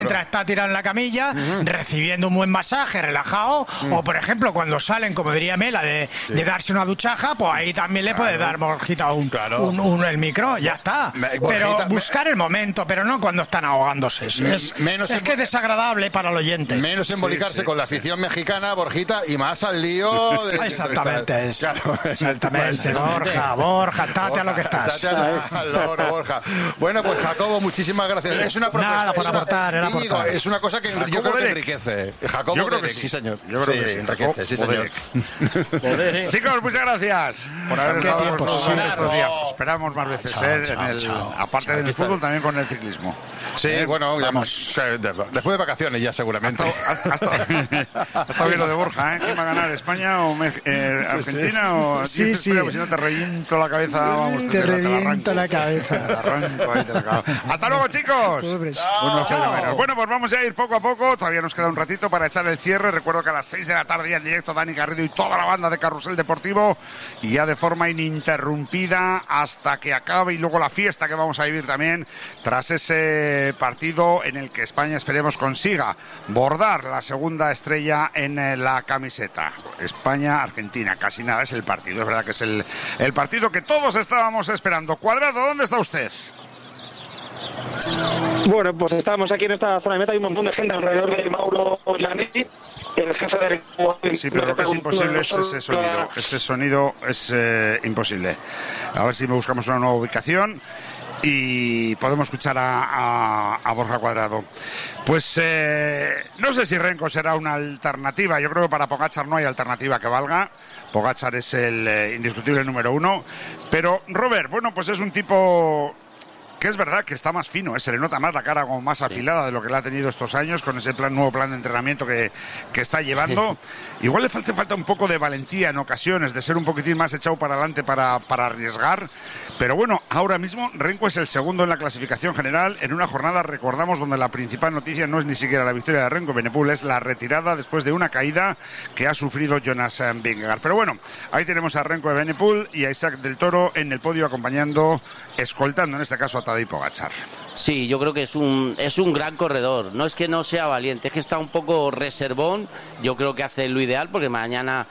Mientras está tirado en la camilla, recibiendo un buen masaje, relajado, o por ejemplo, cuando salen, como diría Mela, de darse una duchaja, pues ahí también le puede dar, Borjita, el micro, ya está. Pero buscar el momento, pero no cuando están ahogándose. Es que es desagradable para el oyente. Menos embolicarse con la afición mexicana, Borjita, y más al lío de... Exactamente, exactamente. Borja, estate a lo que estás. Estate al loro, Borja. Bueno, pues Jacobo, muchísimas gracias. Es una propuesta. Nada por aportar, es una cosa que yo creo que enriquece. Jacobo Derek, sí, señor. Yo creo que sí, enriquece, sí, señor. Chicos, muchas gracias por haber estado con nosotros estos días. Esperamos más veces, aparte del fútbol, también con el ciclismo. Sí, bueno, vamos. Después de vacaciones ya, seguramente. Ha estado bien lo de Borja, ¿eh? ¿Quién va a ganar, España o Argentina? O sí. Si no te reviento la cabeza, vamos. Te reviento la cabeza. Hasta luego, chicos. Bueno, pues vamos a ir poco a poco. Todavía nos queda un ratito para echar el cierre. Recuerdo que a las 6 de la tarde ya en directo Dani Garrido y toda la banda de Carrusel Deportivo, y ya de forma ininterrumpida hasta que acabe, y luego la fiesta que vamos a vivir también tras ese partido en el que España, esperemos, consiga bordar la segunda estrella en la camiseta. España-Argentina, casi nada es el partido. Es verdad que es el partido que todos estábamos esperando. Cuadrado, ¿dónde está usted? Bueno, pues estamos aquí en esta zona de meta, hay un montón de gente alrededor de Mauro Llani, el jefe de... Sí, pero lo que es imposible es ese sonido. Ese sonido es imposible. A ver si buscamos una nueva ubicación y podemos escuchar a Borja Cuadrado. Pues no sé si Renko será una alternativa. Yo creo que para Pogačar no hay alternativa que valga. Pogačar es el indiscutible número uno. Pero Robert, bueno, pues es un tipo que es verdad que está más fino, se le nota más la cara como más afilada de lo que le ha tenido estos años con ese nuevo plan de entrenamiento que está llevando. Igual le falta un poco de valentía en ocasiones, de ser un poquitín más echado para adelante para arriesgar. Pero bueno, ahora mismo Renko es el segundo en la clasificación general en una jornada, recordamos, donde la principal noticia no es ni siquiera la victoria de Renko Evenepoel, es la retirada después de una caída que ha sufrido Jonas Vingegaard. Pero bueno, ahí tenemos a Renko Evenepoel y a Isaac del Toro en el podio escoltando en este caso a Tadej Pogačar. Sí, yo creo que es un gran corredor. No es que no sea valiente, es que está un poco reservón. Yo creo que hace lo ideal porque mañana,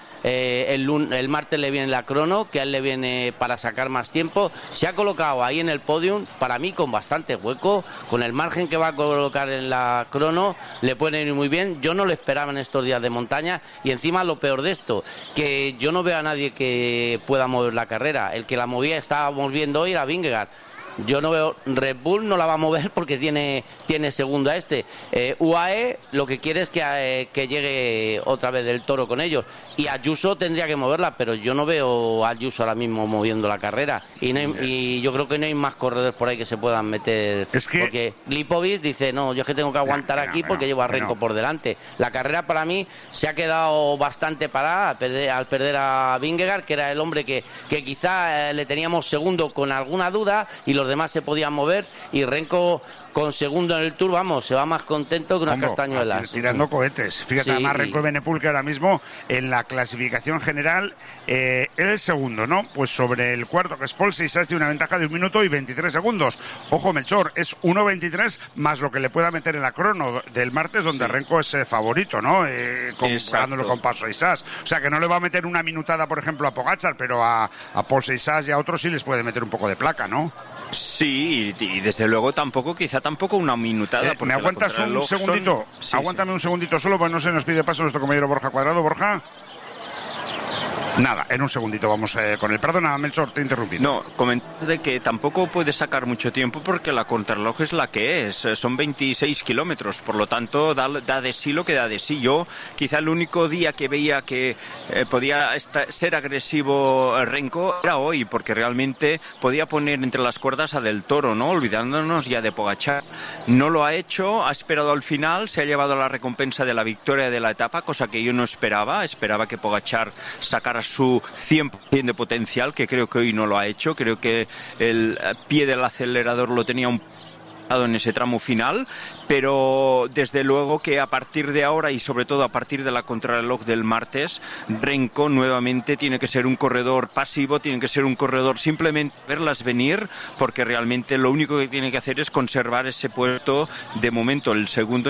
el martes le viene la crono, que a él le viene para sacar más tiempo. Se ha colocado ahí en el podium, para mí con bastante hueco, con el margen que va a colocar en la crono, le puede ir muy bien. Yo no lo esperaba en estos días de montaña y encima lo peor de esto, que yo no veo a nadie que pueda mover la carrera. El que la movía, estábamos viendo hoy, era Vingegaard. Yo no veo, Red Bull no la va a mover porque tiene segundo a UAE lo que quiere es que llegue otra vez del Toro con ellos, y Ayuso tendría que moverla, pero yo no veo a Ayuso ahora mismo moviendo la carrera, y yo creo que no hay más corredores por ahí que se puedan meter, porque Lipovic dice, no, yo es que tengo que aguantar aquí porque llevo a Renko por delante. La carrera para mí se ha quedado bastante parada al perder a Vingegaard, que era el hombre que quizá le teníamos segundo con alguna duda, y los demás se podían mover, y Renko con segundo en el Tour, vamos, se va más contento que unas castañuelas. Tirando cohetes. Fíjate, además Renko Evenepoel, que ahora mismo en la clasificación general es el segundo, ¿no? Pues sobre el cuarto, que es Paul Sisas, tiene una ventaja de 1 minuto y 23 segundos. Ojo, Melchor, es 1.23 más lo que le pueda meter en la crono del martes, donde Renko es favorito, ¿no? Comparándolo con Paul Sisas. O sea, que no le va a meter una minutada, por ejemplo, a Pogačar, pero a Paul Sisas y a otros sí les puede meter un poco de placa, ¿no? Sí, y desde luego quizá tampoco una minutada. ¿Me aguantas un segundito? Sí, Aguántame un segundito solo, pues no se nos pide paso nuestro compañero Borja Cuadrado. Borja. Nada, en un segundito vamos con el... Perdona, Melchor, te he interrumpido. No, comenté de que tampoco puede sacar mucho tiempo porque la contrarreloj es la que es. Son 26 kilómetros, por lo tanto da de sí lo que da de sí. Yo quizá el único día que veía que podía ser agresivo Renko era hoy, porque realmente podía poner entre las cuerdas a Del Toro, ¿no? Olvidándonos ya de Pogačar. No lo ha hecho, ha esperado al final, se ha llevado la recompensa de la victoria de la etapa, cosa que yo no esperaba. Esperaba que Pogačar sacara su 100% de potencial, que creo que hoy no lo ha hecho. Creo que el pie del acelerador lo tenía un en ese tramo final, pero desde luego que a partir de ahora y sobre todo a partir de la contrarreloj del martes, Renko nuevamente tiene que ser un corredor pasivo, tiene que ser un corredor simplemente verlas venir, porque realmente lo único que tiene que hacer es conservar ese puesto de momento, el segundo